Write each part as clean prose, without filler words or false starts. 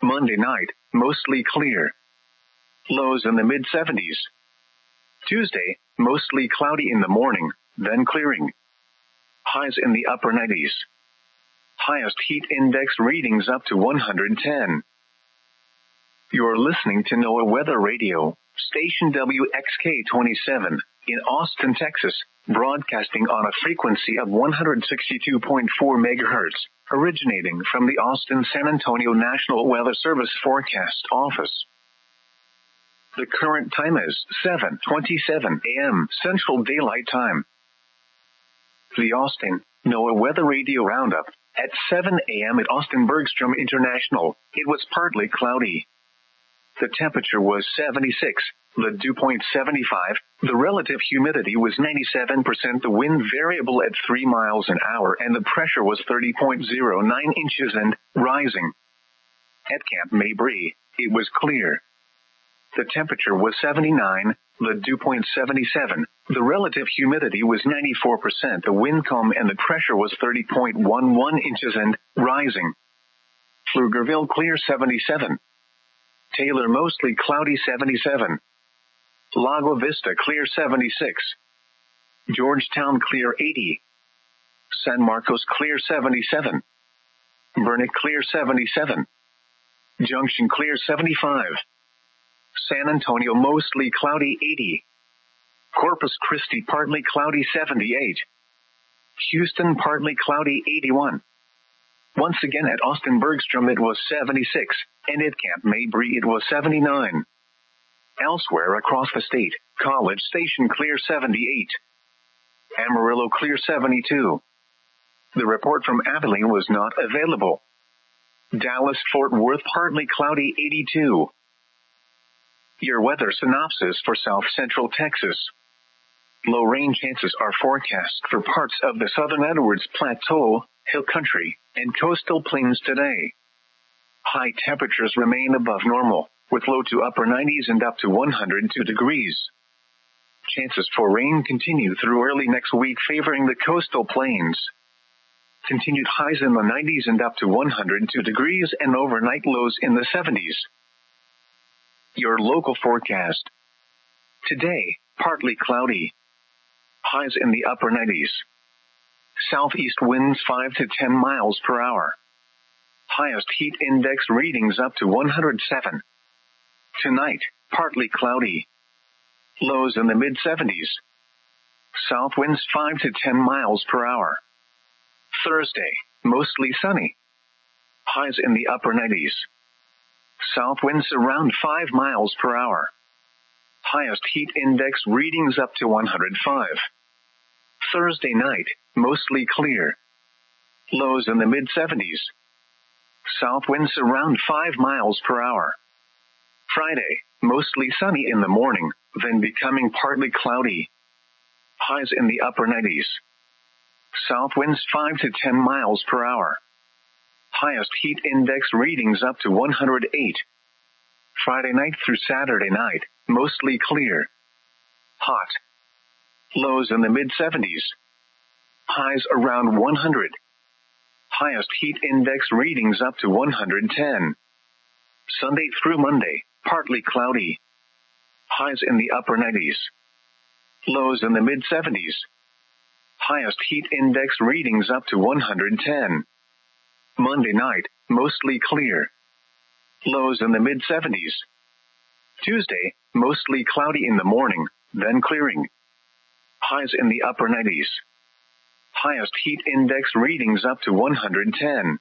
Monday night, mostly clear. Lows in the mid-70s. Tuesday, mostly cloudy in the morning, then clearing. Highs in the upper 90s. Highest heat index readings up to 110. You're listening to NOAA Weather Radio, station WXK-27, in Austin, Texas, broadcasting on a frequency of 162.4 megahertz, originating from the Austin-San Antonio National Weather Service Forecast Office. The current time is 7:27 a.m. Central Daylight Time. The Austin NOAA Weather Radio Roundup. At 7 a.m. at Austin Bergstrom International, it was partly cloudy. The temperature was 76, the dew point 75, the relative humidity was 97%, the wind variable at 3 miles an hour, and the pressure was 30.09 inches and rising. At Camp Mabry, it was clear. The temperature was 79, the dew point 77, the relative humidity was 94%, the wind calm, and the pressure was 30.11 inches and rising. Pflugerville clear 77. Taylor mostly cloudy 77. Lago Vista clear 76. Georgetown clear 80. San Marcos clear 77. Burnet clear 77. Junction clear 75. San Antonio mostly cloudy 80. Corpus Christi partly cloudy 78. Houston partly cloudy 81. Once again at Austin Bergstrom it was 76, and at Camp Mabry it was 79. Elsewhere across the state, College Station clear 78. Amarillo clear 72. The report from Abilene was not available. Dallas-Fort Worth partly cloudy 82. Your weather synopsis for South Central Texas. Low rain chances are forecast for parts of the southern Edwards Plateau, Hill Country, and coastal plains today. High temperatures remain above normal, with low to upper 90s and up to 102 degrees. Chances for rain continue through early next week, favoring the coastal plains. Continued highs in the 90s and up to 102 degrees, and overnight lows in the 70s. Your local forecast. Today, partly cloudy. Highs in the upper 90s. Southeast winds 5 to 10 miles per hour. Highest heat index readings up to 107. Tonight, partly cloudy. Lows in the mid-70s. South winds 5 to 10 miles per hour. Thursday, mostly sunny. Highs in the upper 90s. South winds around 5 miles per hour. Highest heat index readings up to 105. Thursday night, mostly clear. Lows in the mid-70s. South winds around 5 miles per hour. Friday, mostly sunny in the morning, then becoming partly cloudy. Highs in the upper 90s. South winds 5 to 10 miles per hour. Highest heat index readings up to 108. Friday night through Saturday night, mostly clear. Hot. Lows in the mid-70s. Highs around 100. Highest heat index readings up to 110. Sunday through Monday, partly cloudy. Highs in the upper 90s. Lows in the mid-70s. Highest heat index readings up to 110. Monday night, mostly clear. Lows in the mid-70s. Tuesday, mostly cloudy in the morning, then clearing. Highs in the upper 90s. Highest heat index readings up to 110.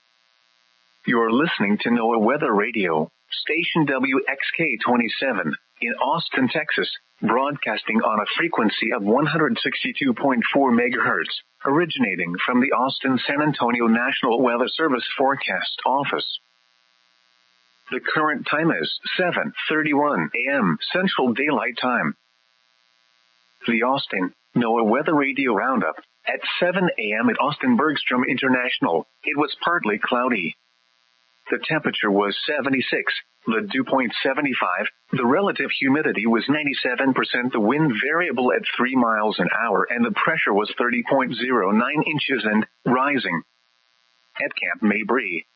You're listening to NOAA Weather Radio, station WXK-27, in Austin, Texas, broadcasting on a frequency of 162.4 megahertz, originating from the Austin-San Antonio National Weather Service Forecast Office. The current time is 7:31 a.m. Central Daylight Time. The Austin NOAA Weather Radio Roundup. At 7 a.m. at Austin Bergstrom International, it was partly cloudy. The temperature was 76, the dew point 75, the relative humidity was 97%, the wind variable at 3 miles an hour, and the pressure was 30.09 inches and rising. At Camp Mabry,